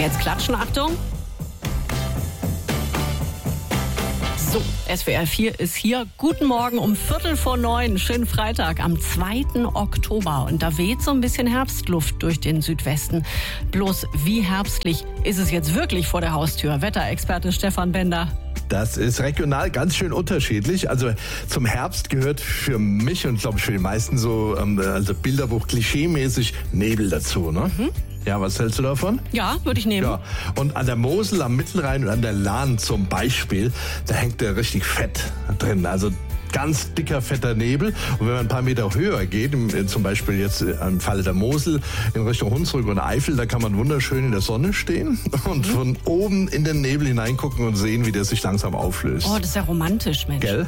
Jetzt klatschen, Achtung. So, SWR 4 ist hier. Guten Morgen um 8:45. Schönen Freitag am 2. Oktober. Und da weht so ein bisschen Herbstluft durch den Südwesten. Bloß wie herbstlich ist es jetzt wirklich vor der Haustür? Wetterexperte Stefan Bender. Das ist regional ganz schön unterschiedlich. Also zum Herbst gehört für mich und glaube ich für die meisten so, also Bilderbuch klischeemäßig Nebel dazu, ne? Ja, was hältst du davon? Ja, würde ich nehmen. Ja, und an der Mosel, am Mittelrhein und an der Lahn zum Beispiel, da hängt der richtig fett drin. Also ganz dicker, fetter Nebel. Und wenn man ein paar Meter höher geht, zum Beispiel jetzt im Falle der Mosel in Richtung Hunsrück und Eifel, da kann man wunderschön in der Sonne stehen und von oben in den Nebel hineingucken und sehen, wie der sich langsam auflöst. Oh, das ist ja romantisch, Mensch. Gell?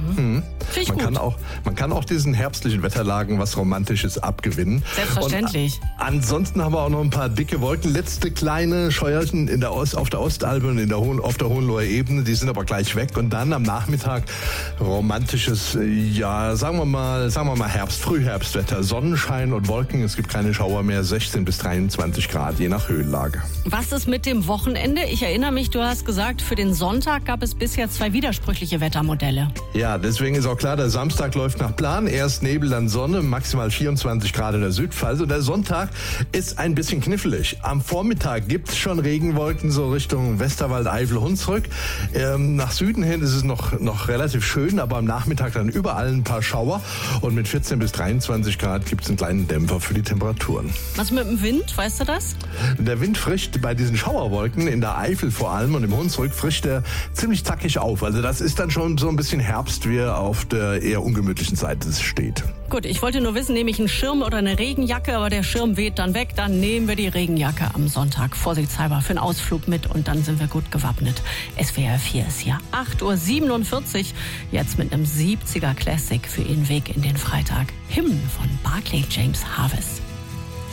Man kann auch diesen herbstlichen Wetterlagen was Romantisches abgewinnen. Selbstverständlich. Und ansonsten haben wir auch noch ein paar dicke Wolken. Letzte kleine Scheuerchen auf der Ostalbe und auf der Hohenloher Ebene. Die sind aber gleich weg. Und dann am Nachmittag romantisches, ja, sagen wir mal Frühherbstwetter. Sonnenschein und Wolken. Es gibt keine Schauer mehr. 16 bis 23 Grad, je nach Höhenlage. Was ist mit dem Wochenende? Ich erinnere mich, du hast gesagt, für den Sonntag gab es bisher 2 widersprüchliche Wettermodelle. Ja, deswegen ist auch klar, der Samstag läuft nach Plan. Erst Nebel, dann Sonne, maximal 24 Grad in der Südpfalz. Und der Sonntag ist ein bisschen knifflig. Am Vormittag gibt's schon Regenwolken so Richtung Westerwald, Eifel, Hunsrück. Nach Süden hin ist es noch relativ schön, aber am Nachmittag dann überall ein paar Schauer. Und mit 14 bis 23 Grad gibt's einen kleinen Dämpfer für die Temperaturen. Was mit dem Wind, weißt du das? Der Wind frischt bei diesen Schauerwolken in der Eifel vor allem und im Hunsrück frischt er ziemlich zackig auf. Also das ist dann schon so ein bisschen Herbst, wie er auf der eher ungemütlichen Seite steht. Gut, ich wollte nur wissen, nehme ich einen Schirm oder eine Regenjacke, aber der Schirm weht dann weg, dann nehmen wir die Regenjacke am Sonntag vorsichtshalber für einen Ausflug mit und dann sind wir gut gewappnet. SWR 4 ist hier 8:47 Uhr, jetzt mit einem 70er Classic für Ihren Weg in den Freitag. Hymnen von Barclay James Harvest.